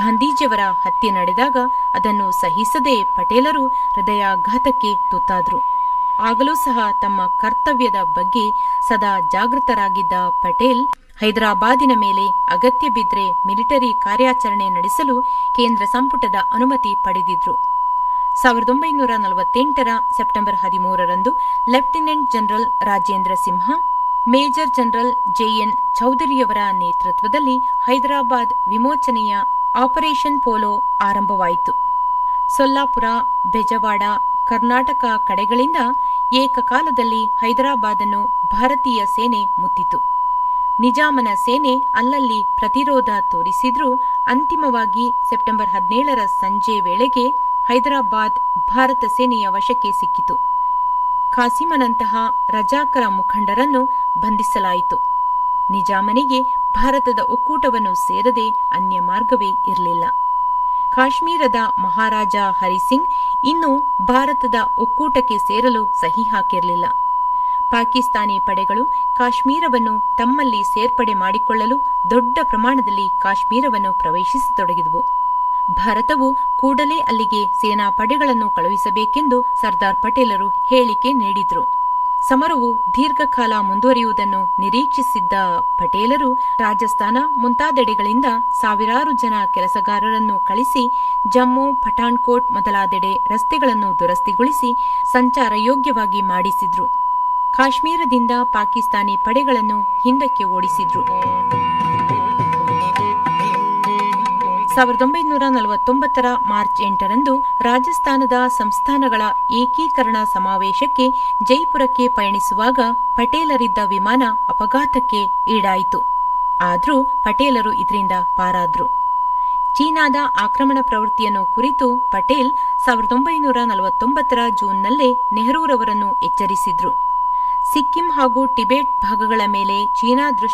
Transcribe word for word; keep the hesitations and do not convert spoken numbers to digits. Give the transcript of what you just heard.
ಗಾಂಧೀಜಿಯವರ ಹತ್ಯೆ ನಡೆದಾಗ ಅದನ್ನು ಸಹಿಸದೆ ಪಟೇಲರು ಹೃದಯಾಘಾತಕ್ಕೆ ತುತ್ತಾದರು. ಆಗಲೂ ಸಹ ತಮ್ಮ ಕರ್ತವ್ಯದ ಬಗ್ಗೆ ಸದಾ ಜಾಗೃತರಾಗಿದ್ದ ಪಟೇಲ್ ಹೈದರಾಬಾದಿನ ಮೇಲೆ ಅಗತ್ಯ ಬಿದ್ದರೆ ಮಿಲಿಟರಿ ಕಾರ್ಯಾಚರಣೆ ನಡೆಸಲು ಕೇಂದ್ರ ಸಂಪುಟದ ಅನುಮತಿ ಪಡೆದಿದ್ರು. ಸಾವಿರದ ಒಂಬೈನೂರ ನಲವತ್ತೆಂಟರ ಸೆಪ್ಟೆಂಬರ್ ಹದಿಮೂರರಂದು ಲೆಫ್ಟಿನೆಂಟ್ ಜನರಲ್ ರಾಜೇಂದ್ರ ಸಿಂಹ, ಮೇಜರ್ ಜನರಲ್ ಜೆಎನ್ ಚೌಧರಿಯವರ ನೇತೃತ್ವದಲ್ಲಿ ಹೈದರಾಬಾದ್ ವಿಮೋಚನೆಯ ಆಪರೇಷನ್ ಪೋಲೋ ಆರಂಭವಾಯಿತು. ಸೊಲ್ಲಾಪುರ, ಬೆಜವಾಡ, ಕರ್ನಾಟಕ ಕಡೆಗಳಿಂದ ಏಕಕಾಲದಲ್ಲಿ ಹೈದರಾಬಾದನ್ನು ಭಾರತೀಯ ಸೇನೆ ಮುತ್ತಿತು. ನಿಜಾಮನ ಸೇನೆ ಅಲ್ಲಲ್ಲಿ ಪ್ರತಿರೋಧ ತೋರಿಸಿದ್ರೂ ಅಂತಿಮವಾಗಿ ಸೆಪ್ಟೆಂಬರ್ ಹದಿನೇಳರ ಸಂಜೆ ವೇಳೆಗೆ ಹೈದರಾಬಾದ್ ಭಾರತ ಸೇನೆಯ ವಶಕ್ಕೆ ಸಿಕ್ಕಿತು. ಖಾಸಿಮನಂತಹ ರಜಾಕರ ಮುಖಂಡರನ್ನು ಬಂಧಿಸಲಾಯಿತು. ನಿಜಾಮನಿಗೆ ಭಾರತದ ಒಕ್ಕೂಟವನ್ನು ಸೇರದೆ ಅನ್ಯ ಮಾರ್ಗವೇ ಇರಲಿಲ್ಲ. ಕಾಶ್ಮೀರದ ಮಹಾರಾಜ ಹರಿಸಿಂಗ್ ಇನ್ನೂ ಭಾರತದ ಒಕ್ಕೂಟಕ್ಕೆ ಸೇರಲು ಸಹಿ ಹಾಕಿರಲಿಲ್ಲ. ಪಾಕಿಸ್ತಾನಿ ಪಡೆಗಳು ಕಾಶ್ಮೀರವನ್ನು ತಮ್ಮಲ್ಲಿ ಸೇರ್ಪಡೆ ಮಾಡಿಕೊಳ್ಳಲು ದೊಡ್ಡ ಪ್ರಮಾಣದಲ್ಲಿ ಕಾಶ್ಮೀರವನ್ನು ಪ್ರವೇಶಿಸತೊಡಗಿದವು. ಭಾರತವು ಕೂಡಲೇ ಅಲ್ಲಿಗೆ ಸೇನಾ ಪಡೆಗಳನ್ನು ಕಳುಹಿಸಬೇಕೆಂದು ಸರ್ದಾರ್ ಪಟೇಲರು ಹೇಳಿಕೆ ನೀಡಿದ್ರು. ಸಮರವು ದೀರ್ಘಕಾಲ ಮುಂದುವರಿಯುವುದನ್ನು ನಿರೀಕ್ಷಿಸಿದ್ದ ಪಟೇಲರು ರಾಜಸ್ಥಾನ ಮುಂತಾದೆಡೆಗಳಿಂದ ಸಾವಿರಾರು ಜನ ಕೆಲಸಗಾರರನ್ನು ಕಳಿಸಿ ಜಮ್ಮು, ಪಠಾಣ್ಕೋಟ್ ಮೊದಲಾದೆಡೆ ರಸ್ತೆಗಳನ್ನು ದುರಸ್ತಿಗೊಳಿಸಿ ಸಂಚಾರ ಯೋಗ್ಯವಾಗಿ ಮಾಡಿಸಿದ್ರು. ಕಾಶ್ಮೀರದಿಂದ ಪಾಕಿಸ್ತಾನಿ ಪಡೆಗಳನ್ನು ಹಿಂದಕ್ಕೆ ಓಡಿಸಿದ್ರು. ಸಾವಿರದ ಒಂಬೈನೂರ ನಲವತ್ತೊಂಬತ್ತರ ಮಾರ್ಚ್ ಎಂಟರಂದು ರಾಜಸ್ಥಾನದ ಸಂಸ್ಥಾನಗಳ ಏಕೀಕರಣ ಸಮಾವೇಶಕ್ಕೆ ಜೈಪುರಕ್ಕೆ ಪಯಣಿಸುವಾಗ ಪಟೇಲರಿದ್ದ ವಿಮಾನ ಅಪಘಾತಕ್ಕೆ ಈಡಾಯಿತು. ಆದರೂ ಪಟೇಲರು ಇದರಿಂದ ಪಾರಾದ್ರು. ಚೀನಾದ ಆಕ್ರಮಣ ಪ್ರವೃತ್ತಿಯನ್ನು ಕುರಿತು ಪಟೇಲ್ ಸಾವಿರದ ಒಂಬೈನೂರ ನಲವತ್ತೊಂಬತ್ತರ ಜೂನ್ನಲ್ಲೇ ನೆಹರೂರವರನ್ನು ಎಚ್ಚರಿಸಿದ್ರು. ಸಿಕ್ಕಿಂ ಹಾಗೂ ಟಿಬೆಟ್ ಭಾಗಗಳ ಮೇಲೆ ಚೀನಾ ದೃಷ್ಟಿ